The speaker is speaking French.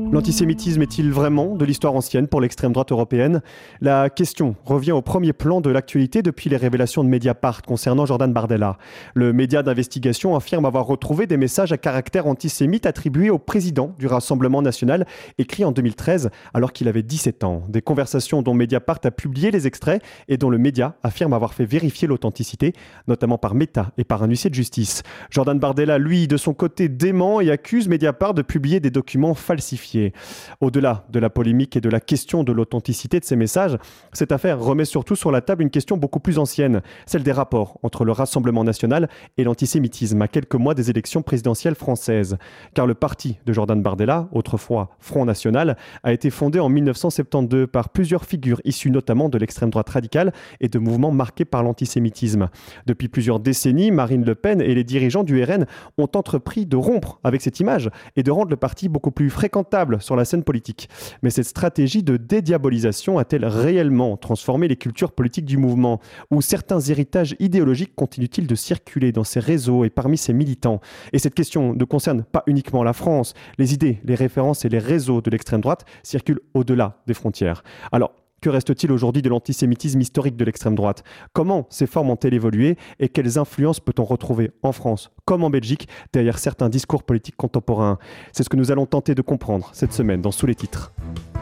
L'antisémitisme est-il vraiment de l'histoire ancienne pour l'extrême droite européenne ? La question revient au premier plan de l'actualité depuis les révélations de Mediapart concernant Jordan Bardella. Le média d'investigation affirme avoir retrouvé des messages à caractère antisémite attribués au président du Rassemblement national, écrits en 2013 alors qu'il avait 17 ans. Des conversations dont Mediapart a publié les extraits et dont le média affirme avoir fait vérifier l'authenticité, notamment par Meta et par un huissier de justice. Jordan Bardella, lui, de son côté, dément et accuse Mediapart de publier des documents falsifiés. Au-delà de la polémique et de la question de l'authenticité de ces messages, cette affaire remet surtout sur la table une question beaucoup plus ancienne, celle des rapports entre le Rassemblement national et l'antisémitisme à quelques mois des élections présidentielles françaises. Car le parti de Jordan Bardella, autrefois Front National, a été fondé en 1972 par plusieurs figures issues notamment de l'extrême droite radicale et de mouvements marqués par l'antisémitisme. Depuis plusieurs décennies, Marine Le Pen et les dirigeants du RN ont entrepris de rompre avec cette image et de rendre le parti beaucoup plus fréquentable sur la scène politique. Mais cette stratégie de dédiabolisation a-t-elle réellement transformé les cultures politiques du mouvement ? Ou certains héritages idéologiques continuent-ils de circuler dans ces réseaux et parmi ces militants ? Et cette question ne concerne pas uniquement la France. Les idées, les références et les réseaux de l'extrême droite circulent au-delà des frontières. Alors, que reste-t-il aujourd'hui de l'antisémitisme historique de l'extrême droite ? Comment ces formes ont-elles évolué et quelles influences peut-on retrouver en France comme en Belgique derrière certains discours politiques contemporains ? C'est ce que nous allons tenter de comprendre cette semaine dans Sous les titres.